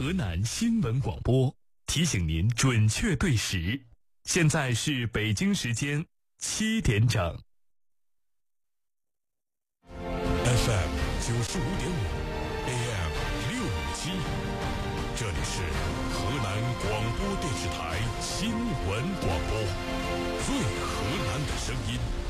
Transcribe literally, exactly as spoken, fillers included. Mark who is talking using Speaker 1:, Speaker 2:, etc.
Speaker 1: 河南新闻广播，提醒您准确对时。现在是北京时间七点整。
Speaker 2: F M 九十五点五 ，A M 六五七，这里是河南广播电视台新闻广播，最河南的声音。